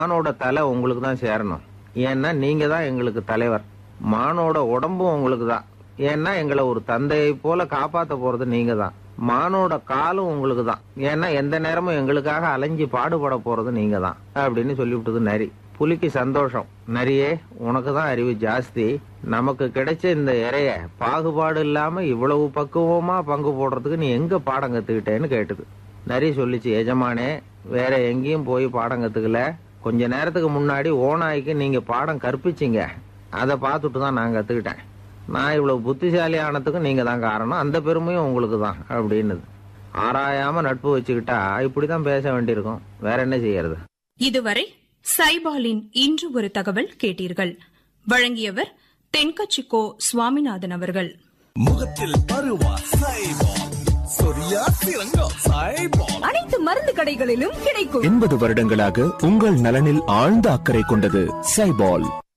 மானோட தலை உங்களுக்கு தான் சேரணும். ஏன்னா நீங்க தான் எங்களுக்கு தலைவர். மானோட உடம்பும் உங்களுக்கு தான். ஏன்னா எங்களை ஒரு தந்தையை போல காப்பாத்த போறது நீங்க தான். மானோட காலும் உங்களுக்கு தான். ஏன்னா எந்த நேரமும் எங்களுக்காக அலைஞ்சி பாடுபட போறது நீங்க தான் அப்படின்னு சொல்லிவிட்டது நரி. புலிக்கு சந்தோஷம். நரியே, உனக்கு தான் அறிவு ஜாஸ்தி. நமக்கு கிடைச்ச இந்த இறைய பாகுபாடு இல்லாம இவ்வளவு பக்குவமா பங்கு போடுறதுக்கு நீ எங்க பாடம் கத்துக்கிட்டேன்னு கேட்டுது. நரி சொல்லிச்சு, எஜமானே, வேற எங்கேயும் போய் பாடம் கத்துக்கல. கொஞ்ச நேரத்துக்கு முன்னாடி ஓநாய்க்கு நீங்க பாடம் கற்பிச்சிங்க. அதை பார்த்துட்டு தான் நான் கத்துக்கிட்டேன். நான் இவ்வளவு புத்திசாலி ஆனதுக்கு நீங்க தான் காரணம். அந்த பெருமையும் உங்களுக்கு தான் அப்படின்னுது. ஆராயாம நட்பு வச்சுக்கிட்டா இப்படிதான் பேச வேண்டியிருக்கும். வேற என்ன செய்யறது? இதுவரை சைபாலின் இன்று ஒரு தகவல் கேட்டீர்கள். வழங்கியவர் தென்கட்சிக்கோ சுவாமிநாதன் அவர்கள். முகத்தில் பருவா சைபால், சொரியா சிறங்கா சைபால், அனைத்து மருந்து கடைகளிலும் கிடைக்கும். 80 வருடங்களாக உங்கள் நலனில் ஆழ்ந்த அக்கறை கொண்டது சைபால்.